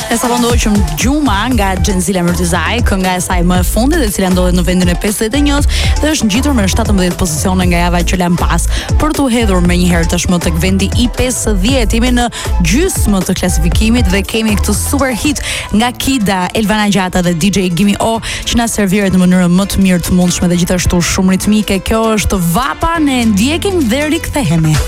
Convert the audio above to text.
E sa ndoqëm Gjuma nga Gjenzila Myrtizaj, kënga e saj më e fundit, e cila ndodhet në vendin e 51 dhe është ngjitur me 17 pozicione nga java që lëm pas për t'u hedhur më një herë tashmë tek vendi i 50. Jemi në gjysmë të klasifikimit dhe kemi këtë super hit nga Kida, Elvana Gjata dhe DJ Gimme O që na serviret në mënyrën më të mirë të mundshme dhe gjithashtu shumë ritmike. Kjo është Vapa, ne ndjekim dhe rikthehemi.